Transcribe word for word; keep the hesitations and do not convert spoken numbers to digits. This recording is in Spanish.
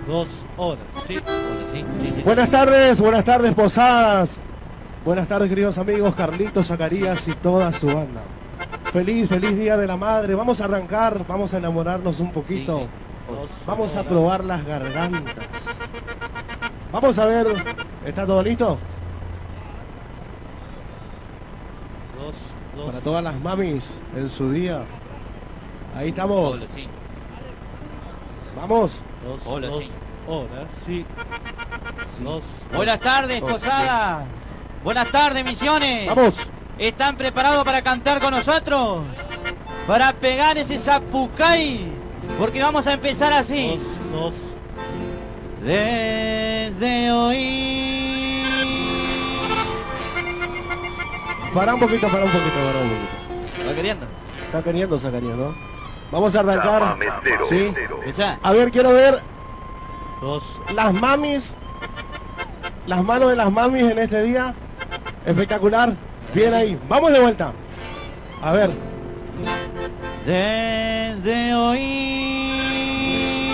Dos horas, sí. Hola, sí, sí, sí. Buenas tardes, buenas tardes, Posadas. Buenas tardes, queridos amigos, Carlitos, Zacarías y toda su banda. Feliz, feliz Día de la Madre. Vamos a arrancar, vamos a enamorarnos un poquito. Sí, sí. Dos Vamos a horas. probar las gargantas. Vamos a ver, ¿está todo listo? Dos, dos. Para todas las mamis en su día. Ahí estamos. Hola, sí. Vamos. Dos, Hola, dos sí. horas, sí. Dos. Buenas tardes, Hola, Posadas. Buenas tardes, Misiones. Vamos. ¿Están preparados para cantar con nosotros? Para pegar ese zapucay. Porque vamos a empezar así. Dos, dos. Desde hoy. Para un poquito, para un poquito, para un poquito. ¿Va queriendo? Está queriendo Zacarías, ¿no? Vamos a arrancar. Llámame cero, Sí. cero. Escuchá. A ver, quiero ver Dos. las mamis. Las manos de las mamis en este día. Espectacular. Bien ahí. Vamos de vuelta. A ver. Desde hoy.